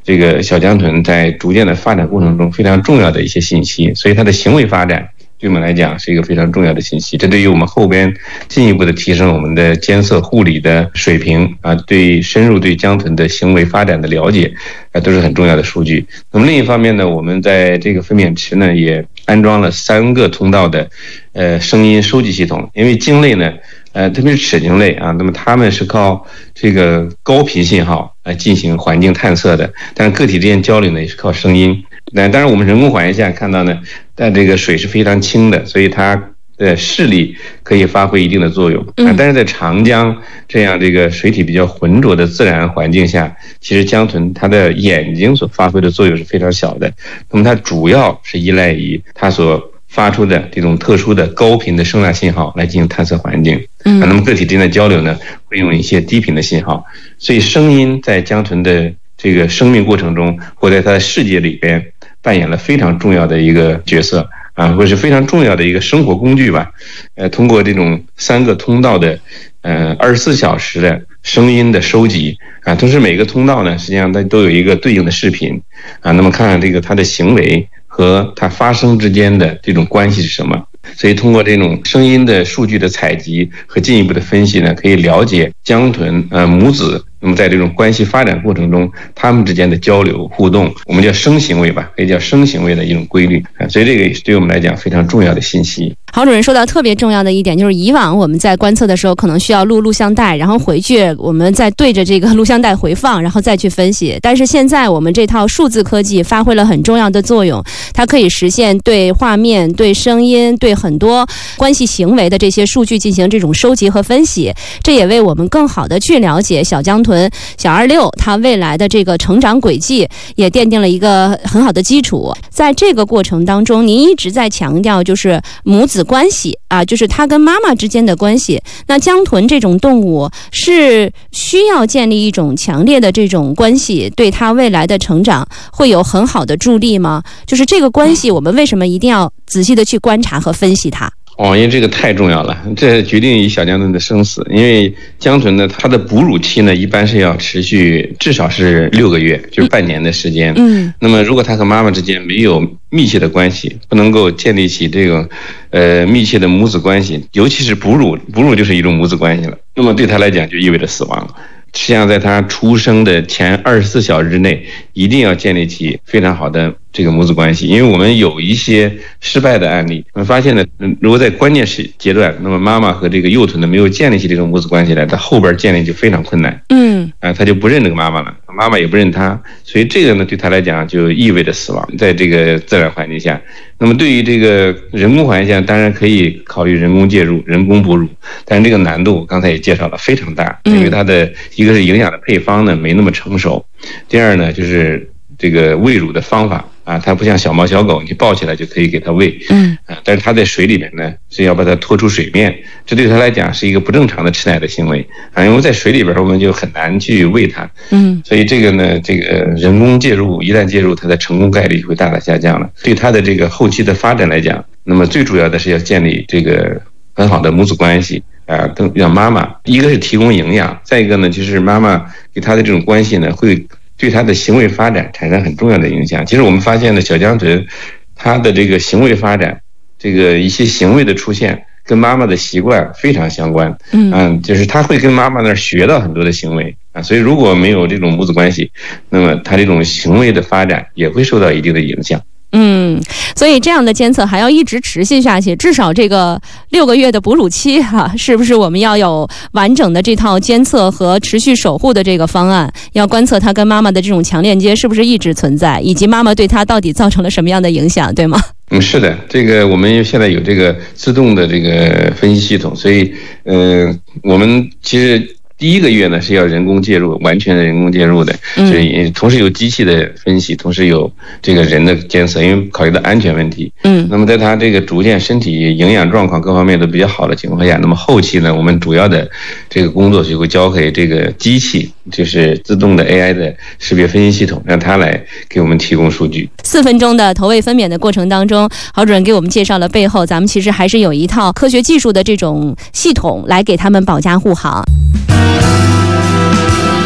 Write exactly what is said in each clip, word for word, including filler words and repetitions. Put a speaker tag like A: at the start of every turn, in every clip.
A: 这个小江豚在逐渐的发展过程中非常重要的一些信息，所以它的行为发展对我们来讲是一个非常重要的信息，这对于我们后边进一步的提升我们的监测护理的水平啊，对深入对江豚的行为发展的了解啊，都是很重要的数据。那么另一方面呢，我们在这个分娩池呢也安装了三个通道的呃声音收集系统，因为鲸类呢呃，特别是齿鲸类啊，那么它们是靠这个高频信号来进行环境探测的，但是个体之间交流呢也是靠声音。那当然我们人工环境下看到呢，但这个水是非常清的，所以它的视力可以发挥一定的作用啊。但是在长江这样这个水体比较浑浊的自然环境下，其实江豚它的眼睛所发挥的作用是非常小的，那么它主要是依赖于它所发出的这种特殊的高频的声呐信号来进行探测环境。嗯，那么个体之间的交流呢，会用一些低频的信号，所以声音在江豚的这个生命过程中，或在它的世界里边扮演了非常重要的一个角色啊，或者是非常重要的一个生活工具吧。呃，通过这种三个通道的呃二十四小时的声音的收集啊，同时每个通道呢，实际上它都有一个对应的视频啊，那么看看这个它的行为和它发生之间的这种关系是什么。所以通过这种声音的数据的采集和进一步的分析呢，可以了解江豚呃母子那么在这种关系发展过程中，他们之间的交流互动，我们叫生行为吧，可以叫生行为的一种规律啊，所以这个也是对我们来讲非常重要的信息。
B: 郝主任说到特别重要的一点，就是以往我们在观测的时候可能需要录录像带，然后回去我们再对着这个录像带回放，然后再去分析。但是现在我们这套数字科技发挥了很重要的作用，它可以实现对画面、对声音、对很多关系行为的这些数据进行这种收集和分析，这也为我们更好的去了解小江豚小二六它未来的这个成长轨迹也奠定了一个很好的基础。在这个过程当中，您一直在强调就是母子关系啊，就是它跟妈妈之间的关系。那江豚这种动物是需要建立一种强烈的这种关系，对它未来的成长会有很好的助力吗？就是这个关系，我们为什么一定要仔细的去观察和分析它？
A: 哦，因为这个太重要了，这决定于小江豚的生死。因为江豚呢，它的哺乳期呢，一般是要持续至少是六个月，就是半年的时间。嗯，那么如果它和妈妈之间没有密切的关系，不能够建立起这种呃密切的母子关系，尤其是哺乳，哺乳就是一种母子关系了。那么对它来讲，就意味着死亡。实际上，在它出生的前二十四小时之内，一定要建立起非常好的这个母子关系，因为我们有一些失败的案例，我们发现呢，如果在关键时阶段，那么妈妈和这个幼豚呢没有建立起这种母子关系来，它后边建立就非常困难。嗯，啊，他就不认这个妈妈了，妈妈也不认他，所以这个呢对他来讲就意味着死亡，在这个自然环境下。那么对于这个人工环境下，当然可以考虑人工介入、人工哺乳，但是这个难度刚才也介绍了非常大，因为它的一个是营养的配方呢没那么成熟，第二呢就是这个喂乳的方法啊，它不像小猫小狗，你抱起来就可以给它喂，嗯，啊，但是它在水里边呢是要把它拖出水面，这对它来讲是一个不正常的吃奶的行为啊，因为在水里边我们就很难去喂它，嗯，所以这个呢，这个人工介入一旦介入，它的成功概率就会大大下降了。对它的这个后期的发展来讲，那么最主要的是要建立这个很好的母子关系啊，让妈妈一个是提供营养，再一个呢就是妈妈给它的这种关系呢会对它的行为发展产生很重要的影响。其实我们发现呢，小江豚它的这个行为发展，这个一些行为的出现跟妈妈的习惯非常相关。嗯，啊，就是它会跟妈妈那儿学到很多的行为啊，所以如果没有这种母子关系，那么它这种行为的发展也会受到一定的影响。
B: 嗯，所以这样的监测还要一直持续下去，至少这个六个月的哺乳期哈、啊，是不是我们要有完整的这套监测和持续守护的这个方案？要观测它跟妈妈的这种强链接是不是一直存在，以及妈妈对它到底造成了什么样的影响，对吗？
A: 嗯，是的，这个我们现在有这个自动的这个分析系统，所以，嗯、呃，我们其实。第一个月呢是要人工介入，完全的人工介入的，所以同时有机器的分析，同时有这个人的监测，因为考虑到安全问题。嗯，那么在他这个逐渐身体营养状况各方面都比较好的情况下，那么后期呢，我们主要的这个工作就会交给这个机器，就是自动的 A I 的识别分析系统，让它来给我们提供数据。
B: 四分钟的投喂分娩的过程当中，郝主任给我们介绍了背后，咱们其实还是有一套科学技术的这种系统来给他们保驾护航。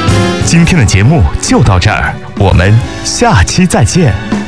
C: 今天的节目就到这儿，我们下期再见。